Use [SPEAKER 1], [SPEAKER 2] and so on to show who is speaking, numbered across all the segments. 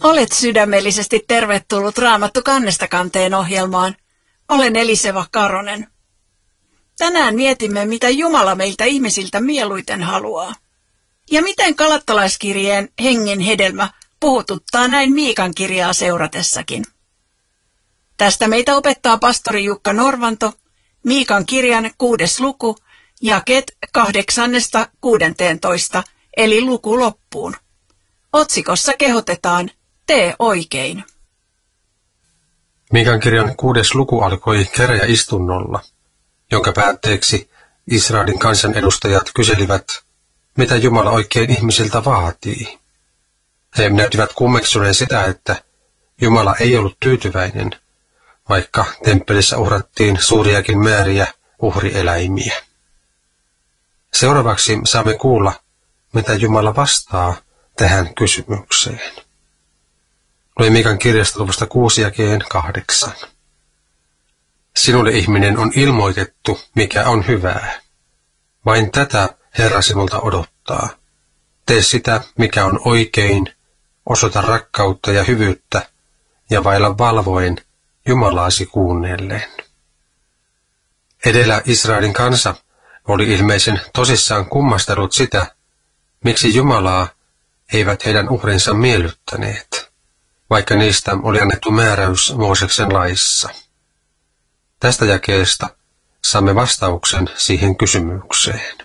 [SPEAKER 1] Olet sydämellisesti tervetullut Raamattu kannesta kanteen ohjelmaan. Olen Eliseva Karonen. Tänään mietimme, mitä Jumala meiltä ihmisiltä mieluiten haluaa. Ja miten Galattalaiskirjeen hengen hedelmä puhututtaa näin Miikan kirjaa seuratessakin. Tästä meitä opettaa pastori Jukka Norvanto, Miikan kirjan 6. luku, jakeet 8–16, eli luku loppuun. Otsikossa kehotetaan, tee oikein.
[SPEAKER 2] Miikan kirjan 6. luku alkoi käräjäistunnolla, jonka päätteeksi Israelin kansanedustajat kyselivät, mitä Jumala oikein ihmisiltä vaatii. He näyttivät kummeksuneen sitä, että Jumala ei ollut tyytyväinen, vaikka temppelissä uhrattiin suuriakin määriä uhrieläimiä. Seuraavaksi saamme kuulla, mitä Jumala vastaa tähän kysymykseen. Luen Miikan kirjasta luvusta 6 jakeen 8. Sinulle, ihminen, on ilmoitettu, mikä on hyvää. Vain tätä Herra sinulta odottaa. Tee sitä, mikä on oikein, osoita rakkautta ja hyvyyttä, ja vailla valvoen Jumalaasi kuunnellen. Edellä Israelin kansa oli ilmeisen tosissaan kummastellut sitä, miksi Jumalaa eivät heidän uhrinsa miellyttäneet, vaikka niistä oli annettu määräys Mooseksen laissa. Tästä jakeesta saamme vastauksen siihen kysymykseen.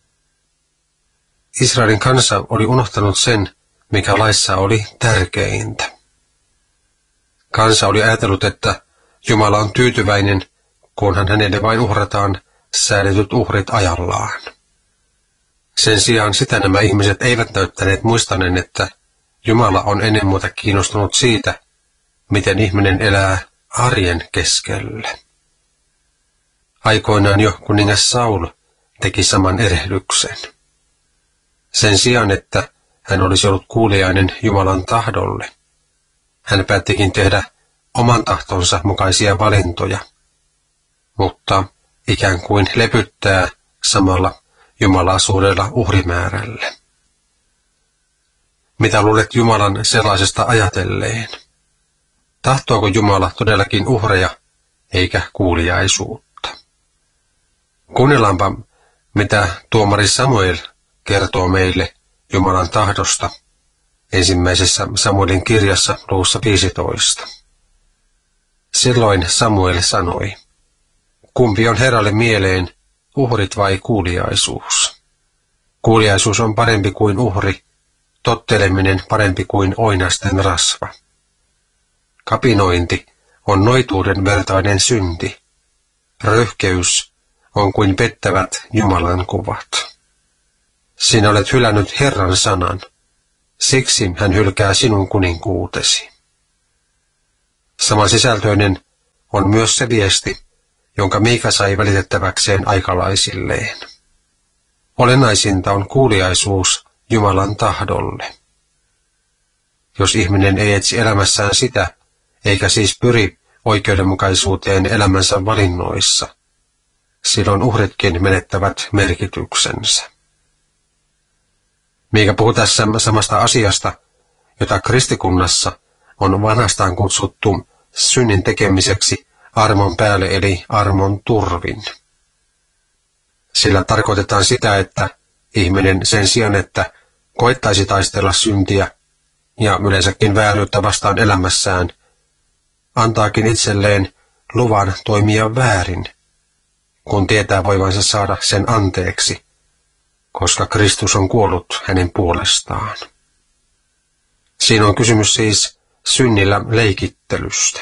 [SPEAKER 2] Israelin kansa oli unohtanut sen, mikä laissa oli tärkeintä. Kansa oli ajatellut, että Jumala on tyytyväinen, kunhan hänelle vain uhrataan säädetyt uhrit ajallaan. Sen sijaan sitä nämä ihmiset eivät näyttäneet muistaneen, että Jumala on ennen muuta kiinnostunut siitä, miten ihminen elää arjen keskellä. Aikoinaan jo kuningas Saul teki saman erehdyksen. Sen sijaan, että hän olisi ollut kuuliainen Jumalan tahdolle, hän päättikin tehdä oman tahtonsa mukaisia valintoja, mutta ikään kuin lepyttää samalla Jumalaa suurella uhrimäärällä. Mitä luulet Jumalan sellaisesta ajatelleen? Tahtoako Jumala todellakin uhreja eikä kuuliaisuutta? Kuunnellaanpa, mitä tuomari Samuel kertoo meille Jumalan tahdosta ensimmäisessä Samuelin kirjassa luvussa 15. Silloin Samuel sanoi, kumpi on Herralle mieleen, uhrit vai kuuliaisuus? Kuuliaisuus on parempi kuin uhri, totteleminen parempi kuin oinasten rasva. Kapinointi on noituuden vertainen synti. Röyhkeys on kuin pettävät Jumalan kuvat. Sinä olet hylännyt Herran sanan, siksi hän hylkää sinun kuninkuutesi. Saman sisältöinen on myös se viesti, jonka Miika sai välitettäväkseen aikalaisilleen. Olennaisinta on kuuliaisuus Jumalan tahdolle. Jos ihminen ei etsi elämässään sitä, eikä siis pyri oikeudenmukaisuuteen elämänsä valinnoissa, silloin uhritkin menettävät merkityksensä. Miika puhuu tässä samasta asiasta, jota kristikunnassa on vanhastaan kutsuttu synnin tekemiseksi armon päälle eli armon turvin. Sillä tarkoitetaan sitä, että ihminen sen sijaan, että koettaisi taistella syntiä ja yleensäkin vääryyttä vastaan elämässään, antaakin itselleen luvan toimia väärin, kun tietää voivansa saada sen anteeksi, koska Kristus on kuollut hänen puolestaan. Siinä on kysymys siis synnillä leikittelystä.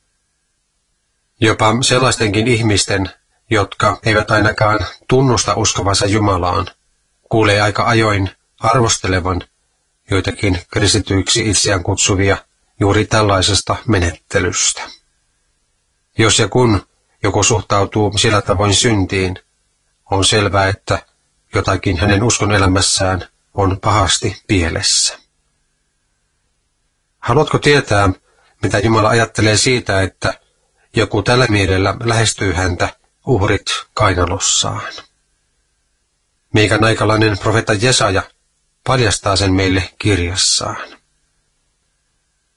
[SPEAKER 2] Jopa sellaistenkin ihmisten, jotka eivät ainakaan tunnusta uskovansa Jumalaan, kuulee aika ajoin arvostelevan joitakin kristityiksi itseään kutsuvia juuri tällaisesta menettelystä. Jos ja kun joku suhtautuu sillä tavoin syntiin, on selvää, että jotakin hänen uskon elämässään on pahasti pielessä. Haluatko tietää, mitä Jumala ajattelee siitä, että joku tällä mielellä lähestyy häntä uhrit kainalossaan? Miikan aikalainen profeetta Jesaja paljastaa sen meille kirjassaan.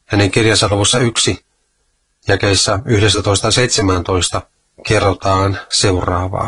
[SPEAKER 2] Hänen kirjansa luvussa 1, jakeissa 11-17 kerrotaan seuraavaa.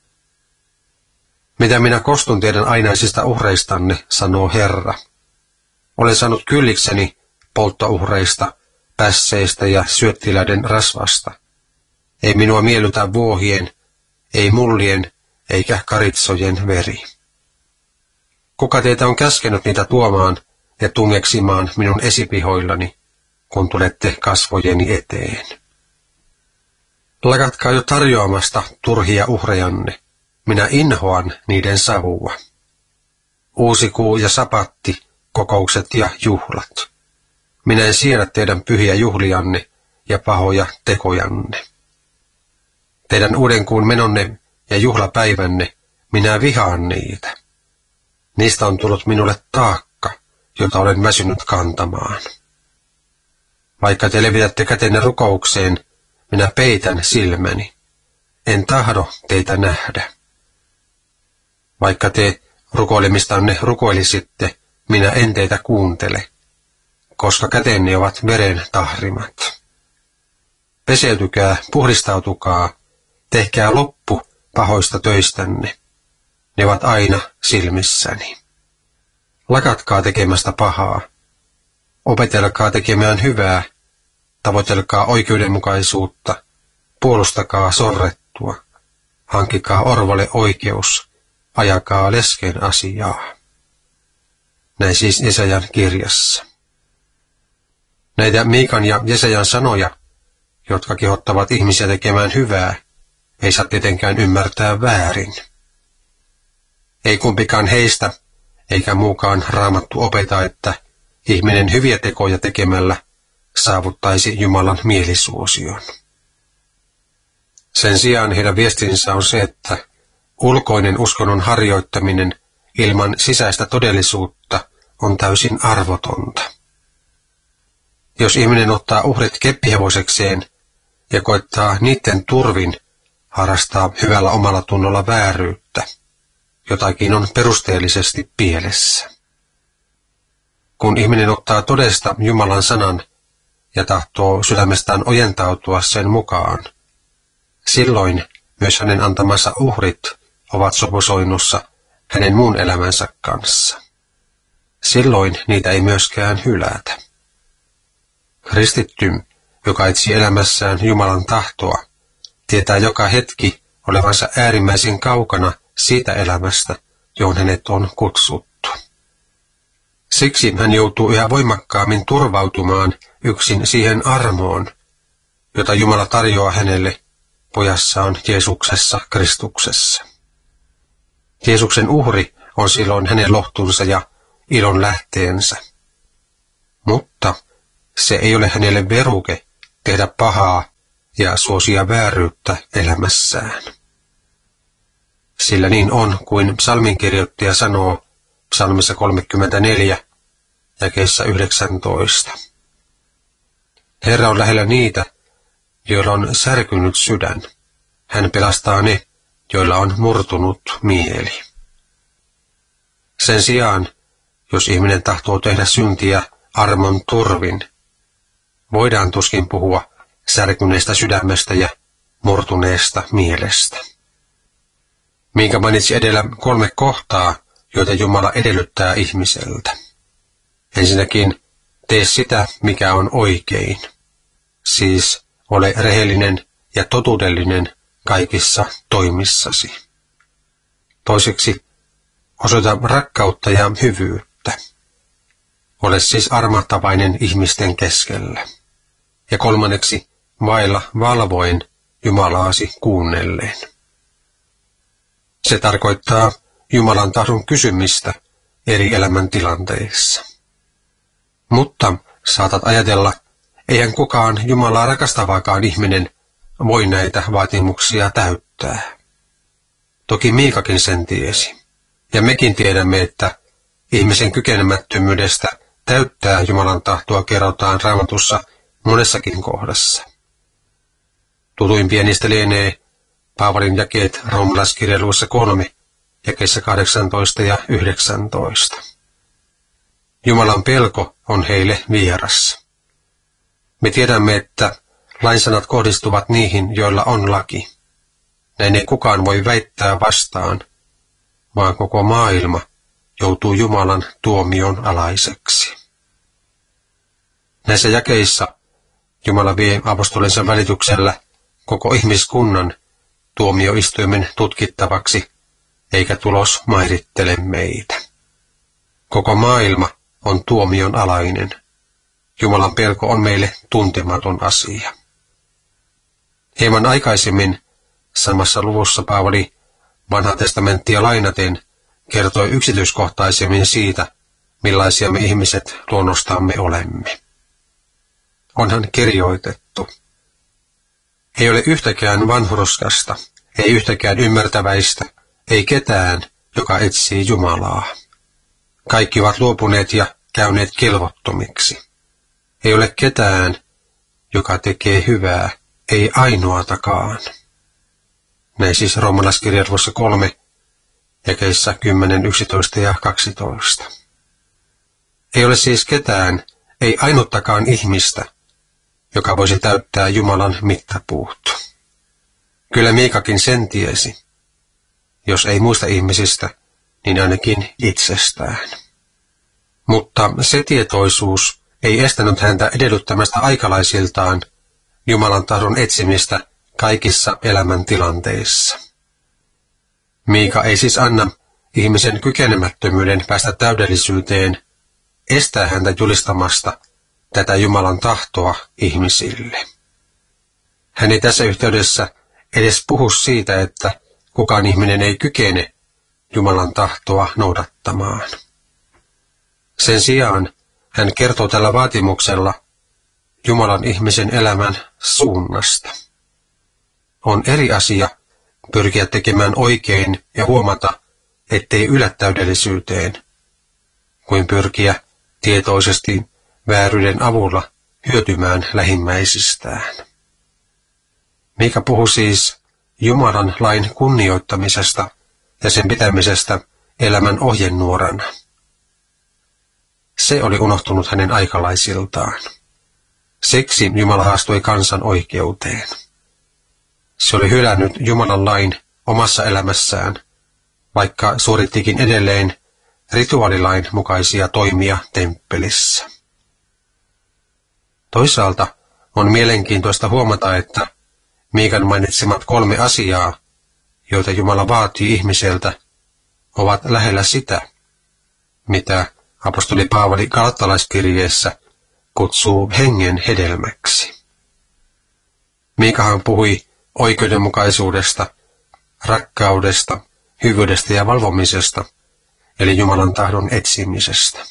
[SPEAKER 2] Mitä minä kostun teidän ainaisista uhreistanne, sanoo Herra. Olen saanut kyllikseni polttouhreista, pässeistä ja syöttiläiden rasvasta. Ei minua miellytä vuohien, ei mullien eikä karitsojen veri. Kuka teitä on käskenyt niitä tuomaan ja tungeksimaan minun esipihoillani, kun tulette kasvojeni eteen? Lakatkaa jo tarjoamasta turhia uhrejanne. Minä inhoan niiden savua. Uusikuu ja sapatti, kokoukset ja juhlat. Minä en siedä teidän pyhiä juhlianne ja pahoja tekojanne. Teidän uudenkuun menonne ja juhlapäivänne, minä vihaan niitä. Niistä on tullut minulle taakka, jota olen väsynyt kantamaan. Vaikka te levitätte kätenne rukoukseen, minä peitän silmäni. En tahdo teitä nähdä. Vaikka te rukoilemistanne rukoilisitte, minä en teitä kuuntele, koska kätenne ovat veren tahrimat. Peseytykää, puhdistautukaa, tehkää loppu pahoista töistänne. Ne ovat aina silmissäni. Lakatkaa tekemästä pahaa. Opetelkaa tekemään hyvää. Tavoitelkaa oikeudenmukaisuutta. Puolustakaa sorrettua. Hankkikaa orvolle oikeus. Ajakaa lesken asiaa. Näin siis Jesajan kirjassa. Näitä Miikan ja Jesajan sanoja, jotka kehottavat ihmisiä tekemään hyvää, ei saa tietenkään ymmärtää väärin. Ei kumpikaan heistä, eikä muukaan Raamattu opeta, että ihminen hyviä tekoja tekemällä saavuttaisi Jumalan mielisuosion. Sen sijaan heidän viestinsä on se, että ulkoinen uskonnon harjoittaminen ilman sisäistä todellisuutta on täysin arvotonta. Jos ihminen ottaa uhrit keppihevosekseen ja koettaa niiden turvin harrastaa hyvällä omalla tunnolla vääryyttä, jotakin on perusteellisesti pielessä. Kun ihminen ottaa todesta Jumalan sanan ja tahtoo sydämestään ojentautua sen mukaan, silloin myös hänen antamansa uhrit ovat sopusoinnussa hänen muun elämänsä kanssa. Silloin niitä ei myöskään hylätä. Kristitty, joka etsii elämässään Jumalan tahtoa, tietää joka hetki olevansa äärimmäisen kaukana siitä elämästä, johon hänet on kutsuttu. Siksi hän joutuu yhä voimakkaammin turvautumaan yksin siihen armoon, jota Jumala tarjoaa hänelle pojassaan Jeesuksessa Kristuksessa. Jeesuksen uhri on silloin hänen lohtunsa ja ilon lähteensä. Mutta se ei ole hänelle veruke tehdä pahaa ja suosia vääryyttä elämässään. Sillä niin on, kuin psalminkirjoittaja sanoo psalmissa 34, jakeessa 19. Herra on lähellä niitä, joilla on särkynyt sydän. Hän pelastaa ne, joilla on murtunut mieli. Sen sijaan, jos ihminen tahtoo tehdä syntiä armon turvin, voidaan tuskin puhua särkyneestä sydämestä ja murtuneesta mielestä. Minkä mainitsi edellä 3 kohtaa, joita Jumala edellyttää ihmiseltä. Ensinnäkin, tee sitä, mikä on oikein. Siis ole rehellinen ja totuudellinen kaikissa toimissasi. Toiseksi, osoita rakkautta ja hyvyyttä. Ole siis armahtavainen ihmisten keskellä. Ja kolmanneksi, vailla valvoen Jumalaasi kuunnelleen. Se tarkoittaa Jumalan tahdon kysymistä eri elämäntilanteissa. Mutta saatat ajatella, eihän kukaan Jumalaa rakastavaakaan ihminen voi näitä vaatimuksia täyttää. Toki Miikakin sen tiesi. Ja mekin tiedämme, että ihmisen kykenemättömyydestä täyttää Jumalan tahtoa kerrotaan Raamatussa monessakin kohdassa. Tutuimpia niistä lienee Paavalin jakeet roomalaiskirjan luvussa 3, jakeissa 18 ja 19. Jumalan pelko on heille vieras. Me tiedämme, että lainsanat kohdistuvat niihin, joilla on laki. Näin ei kukaan voi väittää vastaan, vaan koko maailma joutuu Jumalan tuomion alaiseksi. Näissä jakeissa Jumala vie apostolinsa välityksellä koko ihmiskunnan tuomioistuimen tutkittavaksi, eikä tulos mairittele meitä. Koko maailma on tuomion alainen. Jumalan pelko on meille tuntematon asia. Hieman aikaisemmin samassa luvussa Paavali Vanhaa testamenttia lainaten kertoi yksityiskohtaisemmin siitä, millaisia me ihmiset luonnostamme olemme. Onhan kirjoitettu. Ei ole yhtäkään vanhurskasta, ei yhtäkään ymmärtäväistä, ei ketään, joka etsii Jumalaa. Kaikki ovat luopuneet ja käyneet kelvottomiksi. Ei ole ketään, joka tekee hyvää, ei ainoatakaan. Näin siis Roomalaiskirjan 3, jakeissa 10, 11 ja 12. Ei ole siis ketään, ei ainuttakaan ihmistä, joka voisi täyttää Jumalan mittapuut. Kyllä Miikakin sen tiesi. Jos ei muista ihmisistä, niin ainakin itsestään. Mutta se tietoisuus ei estänyt häntä edellyttämästä aikalaisiltaan Jumalan tahdon etsimistä kaikissa elämäntilanteissa. Miika ei siis anna ihmisen kykenemättömyyden päästä täydellisyyteen estää häntä julistamasta tätä Jumalan tahtoa ihmisille. Hän ei tässä yhteydessä edes puhu siitä, että kukaan ihminen ei kykene Jumalan tahtoa noudattamaan. Sen sijaan hän kertoo tällä vaatimuksella Jumalan ihmisen elämän suunnasta. On eri asia pyrkiä tekemään oikein ja huomata, ettei ylä täydellisyyteen, kuin pyrkiä tietoisesti vääryyden avulla hyötymään lähimmäisistään. Miika puhuu siis Jumalan lain kunnioittamisesta ja sen pitämisestä elämän ohjenuorana. Se oli unohtunut hänen aikalaisiltaan. Siksi Jumala haastoi kansan oikeuteen. Se oli hylännyt Jumalan lain omassa elämässään, vaikka suorittikin edelleen rituaalilain mukaisia toimia temppelissä. Toisaalta on mielenkiintoista huomata, että Miikan mainitsemat 3 asiaa, joita Jumala vaatii ihmiseltä, ovat lähellä sitä, mitä apostoli Paavali Galattalaiskirjeessä kutsuu hengen hedelmäksi. Miikahan puhui oikeudenmukaisuudesta, rakkaudesta, hyvyydestä ja valvomisesta, eli Jumalan tahdon etsimisestä.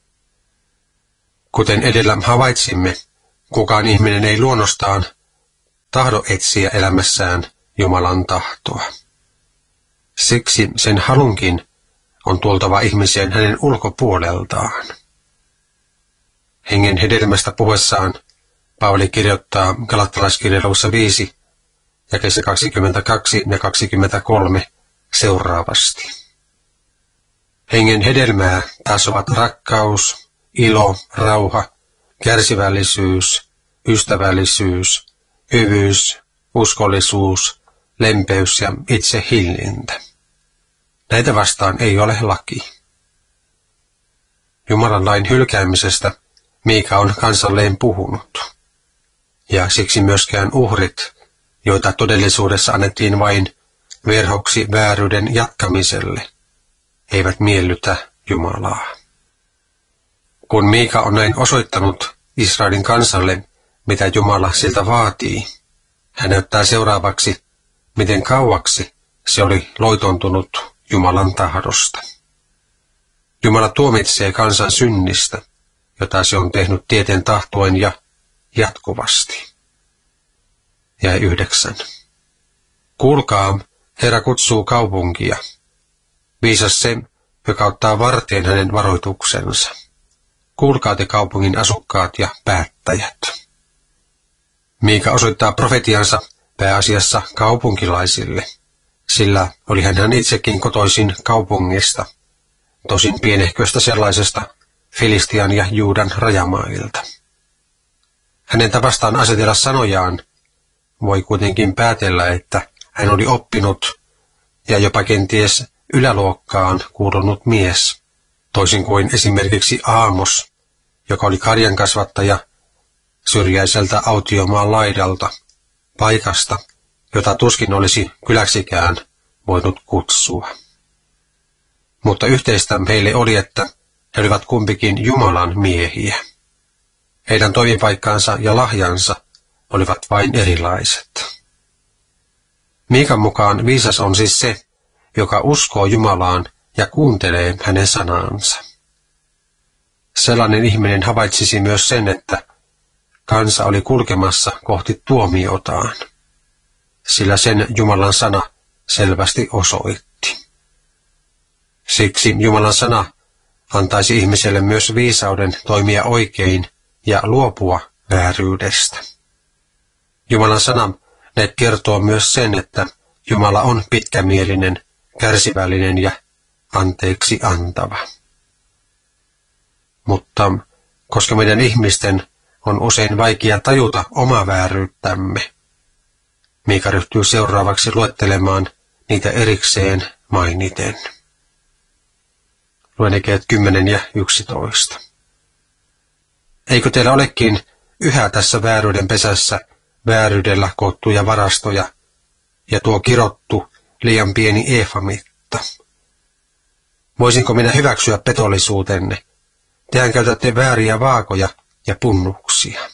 [SPEAKER 2] Kuten edellä havaitsimme, kukaan ihminen ei luonnostaan tahdo etsiä elämässään Jumalan tahtoa. Siksi sen halunkin on tultava ihmiseen hänen ulkopuoleltaan. Hengen hedelmästä puhuessaan Paavali kirjoittaa Galattalaiskirjassa 5, jakeissa 22 ja 23 seuraavasti. Hengen hedelmää taas ovat rakkaus, ilo, rauha, kärsivällisyys, ystävällisyys, hyvyys, uskollisuus, lempeys ja itsehillintä. Näitä vastaan ei ole laki. Jumalan lain hylkäämisestä Miika on kansalleen puhunut. Ja siksi myöskään uhrit, joita todellisuudessa annettiin vain verhoksi vääryyden jatkamiselle, eivät miellytä Jumalaa. Kun Miika on näin osoittanut Israelin kansalle, mitä Jumala siltä vaatii, hän näyttää seuraavaksi, miten kauaksi se oli loitontunut Jumalan tahdosta. Jumala tuomitsee kansan synnistä, jota se on tehnyt tieten tahtoen ja jatkuvasti. Ja 9. Kuulkaa, Herra kutsuu kaupunkia. Viisas se, joka ottaa varteen hänen varoituksensa. Kuulkaa te kaupungin asukkaat ja päättäjät. Miika osoittaa profetiansa pääasiassa kaupunkilaisille, sillä oli hän itsekin kotoisin kaupungista, tosin pienehköstä sellaisesta Filistian ja Juudan rajamailta. Hänen tavastaan asetella sanojaan voi kuitenkin päätellä, että hän oli oppinut ja jopa kenties yläluokkaan kuulunut mies, toisin kuin esimerkiksi Aamos, joka oli karjankasvattaja syrjäiseltä autiomaan laidalta, paikasta, jota tuskin olisi kyläksikään voinut kutsua. Mutta yhteistä heille oli, että he olivat kumpikin Jumalan miehiä. Heidän toimipaikkaansa ja lahjansa olivat vain erilaiset. Miikan mukaan viisas on siis se, joka uskoo Jumalaan ja kuuntelee hänen sanansa. Sellainen ihminen havaitsisi myös sen, että kansa oli kulkemassa kohti tuomiotaan, sillä sen Jumalan sana selvästi osoitti. Siksi Jumalan sana antaisi ihmiselle myös viisauden toimia oikein ja luopua vääryydestä. Jumalan sana näet kertoo myös sen, että Jumala on pitkämielinen, kärsivällinen ja anteeksi antava. Mutta koska meidän ihmisten on usein vaikea tajuta omaa vääryyttämme, Miika ryhtyy seuraavaksi luettelemaan niitä erikseen mainiten. Luen jakeet 10 ja 11. Eikö teillä olekin yhä tässä vääryyden pesässä vääryydellä koottuja varastoja ja tuo kirottu liian pieni eefamitta? Voisinko minä hyväksyä petollisuutenne? Tehän käytätte vääriä vaakoja ja punnuksia.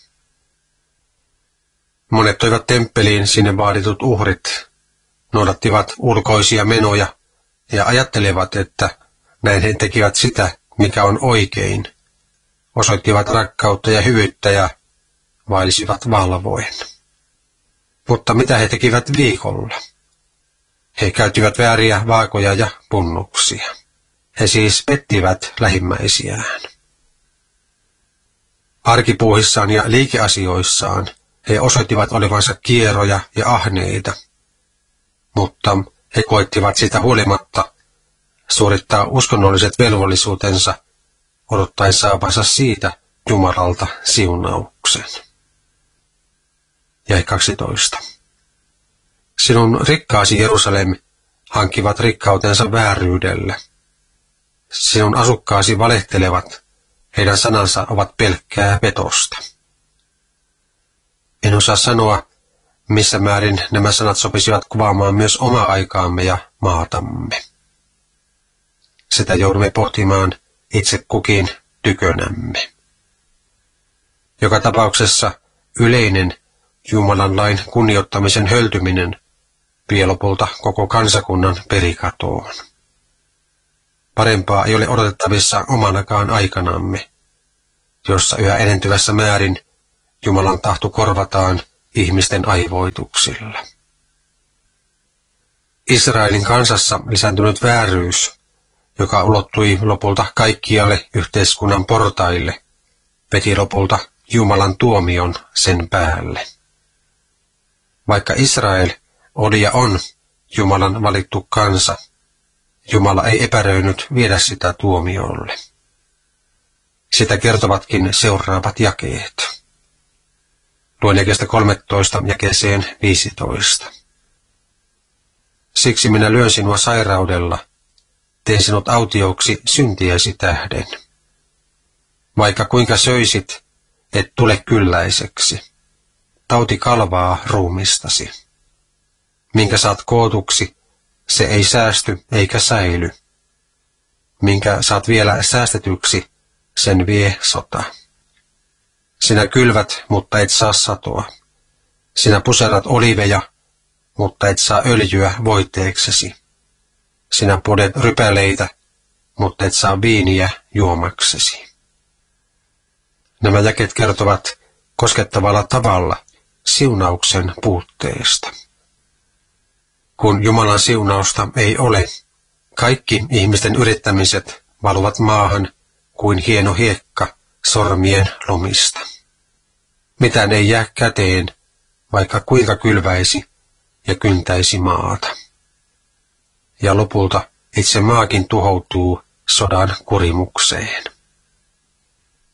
[SPEAKER 2] Monet toivat temppeliin sinne vaaditut uhrit, noudattivat ulkoisia menoja ja ajattelevat, että näin he tekivät sitä, mikä on oikein, osoittivat rakkautta ja hyvyyttä ja vaelisivat valvoen. Mutta mitä he tekivät viikolla? He käyttivät vääriä vaakoja ja punnuksia. He siis pettivät lähimmäisiään. Arkipuuhissaan ja liikeasioissaan he osoittivat olevansa kieroja ja ahneita, mutta he koettivat sitä huolimatta suorittaa uskonnolliset velvollisuutensa odottaen saavansa siitä Jumalalta siunauksen. Jae 12. Sinun rikkaasi Jerusalem hankkivat rikkautensa vääryydellä. Sinun asukkaasi valehtelevat, heidän sanansa ovat pelkkää petosta. En osaa sanoa, missä määrin nämä sanat sopisivat kuvaamaan myös omaa aikaamme ja maatamme. Sitä joudumme pohtimaan itse kukin tykönämme. Joka tapauksessa yleinen Jumalan lain kunnioittamisen höltyminen vie lopulta koko kansakunnan perikatoon. Parempaa ei ole odotettavissa omanakaan aikanamme, jossa yhä enentyvässä määrin Jumalan tahto korvataan ihmisten aivoituksilla. Israelin kansassa lisääntynyt vääryys, joka ulottui lopulta kaikkialle yhteiskunnan portaille, veti lopulta Jumalan tuomion sen päälle. Vaikka Israel oli ja on Jumalan valittu kansa, Jumala ei epäröinyt viedä sitä tuomiolle. Sitä kertovatkin seuraavat jakeet. Luen jakeesta 13 jakeeseen 15. Siksi minä lyön sinua sairaudella, teen sinut autioksi syntiesi tähden. Vaikka kuinka söisit, et tule kylläiseksi. Tauti kalvaa ruumistasi. Minkä saat kootuksi, se ei säästy eikä säily. Minkä saat vielä säästetyksi, sen vie sota. Sinä kylvät, mutta et saa satoa. Sinä puserrat oliveja, mutta et saa öljyä voiteeksesi. Sinä podet rypäleitä, mutta et saa viiniä juomaksesi. Nämä jakeet kertovat koskettavalla tavalla siunauksen puutteesta. Kun Jumalan siunausta ei ole, kaikki ihmisten yrittämiset valuvat maahan kuin hieno hiekka sormien lomista. Mitään ei jää käteen, vaikka kuinka kylväisi ja kyntäisi maata. Ja lopulta itse maakin tuhoutuu sodan kurimukseen.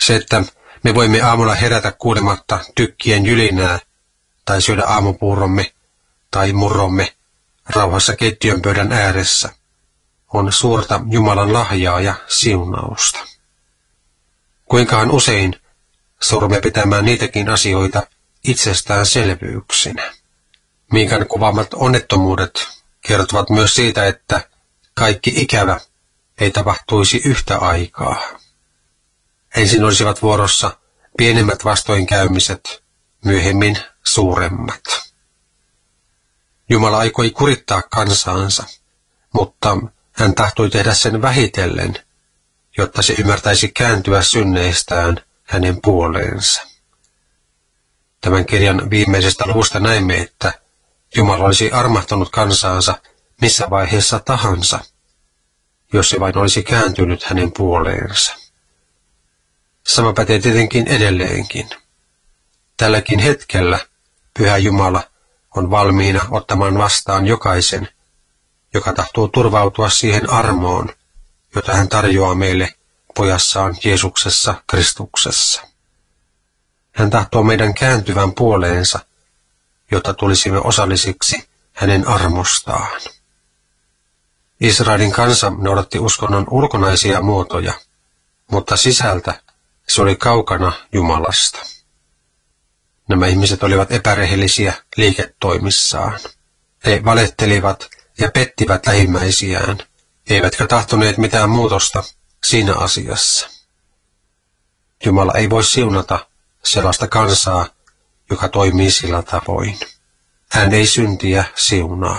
[SPEAKER 2] Se, että me voimme aamulla herätä kuulematta tykkien jylinää tai syödä aamupuuromme tai murromme rauhassa keittiön pöydän ääressä, on suurta Jumalan lahjaa ja siunausta. Kuinkahan usein sorme pitämään niitäkin asioita itsestäänselvyyksinä. Miikan kuvaamat onnettomuudet kertovat myös siitä, että kaikki ikävä ei tapahtuisi yhtä aikaa. Ensin olisivat vuorossa pienemmät vastoinkäymiset, myöhemmin suuremmat. Jumala aikoi kurittaa kansaansa, mutta hän tahtoi tehdä sen vähitellen, jotta se ymmärtäisi kääntyä synneistään hänen puoleensa. Tämän kirjan viimeisestä luvusta näemme, että Jumala olisi armahtanut kansaansa missä vaiheessa tahansa, jos se vain olisi kääntynyt hänen puoleensa. Sama pätee tietenkin edelleenkin. Tälläkin hetkellä Pyhä Jumala on valmiina ottamaan vastaan jokaisen, joka tahtoo turvautua siihen armoon, jota hän tarjoaa meille pojassaan Jeesuksessa Kristuksessa. Hän tahtoo meidän kääntyvän puoleensa, jotta tulisimme osallisiksi hänen armostaan. Israelin kansa noudatti uskonnon ulkonaisia muotoja, mutta sisältä se oli kaukana Jumalasta. Nämä ihmiset olivat epärehellisiä liiketoimissaan. He valehtelivat ja pettivät lähimmäisiään, eivätkä tahtoneet mitään muutosta siinä asiassa. Jumala ei voi siunata sellaista kansaa, joka toimii sillä tavoin. Hän ei syntiä siunaa.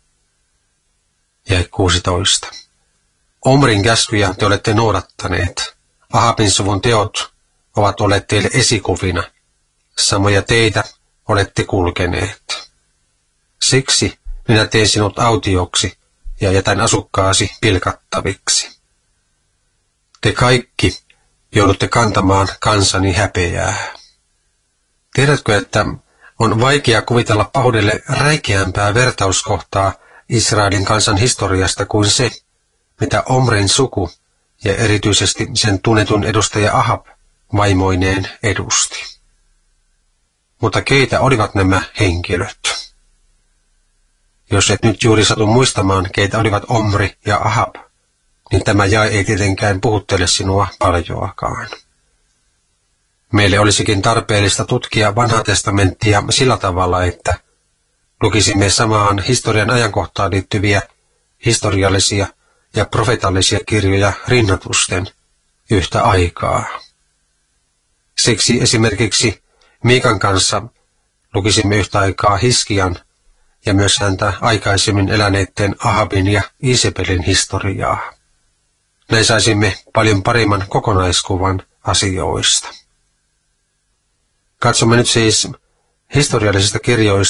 [SPEAKER 2] Jae 16. Omrin käskyjä te olette noudattaneet. Ahabin suvun teot ovat olleet teille esikuvina. Samoja teitä olette kulkeneet. Siksi minä teen sinut autioksi ja jätän asukkaasi pilkattaviksi. Te kaikki joudutte kantamaan kansani häpeää. Tiedätkö, että on vaikea kuvitella pahuudelle räikeämpää vertauskohtaa Israelin kansan historiasta kuin se, mitä Omrin suku ja erityisesti sen tunnetun edustaja Ahab vaimoineen edusti. Mutta keitä olivat nämä henkilöt? Jos et nyt juuri satu muistamaan, keitä olivat Omri ja Ahab, niin tämä jae ei tietenkään puhuttele sinua paljoakaan. Meille olisikin tarpeellista tutkia Vanhaa testamenttia sillä tavalla, että lukisimme samaan historian ajankohtaan liittyviä historiallisia ja profetallisia kirjoja rinnatusten yhtä aikaa. Siksi esimerkiksi Miikan kanssa lukisimme yhtä aikaa Hiskian ja myös häntä aikaisemmin eläneiden Ahabin ja Isabelin historiaa. Näin saisimme paljon paremman kokonaiskuvan asioista. Katsomme nyt siis historiallisista kirjoista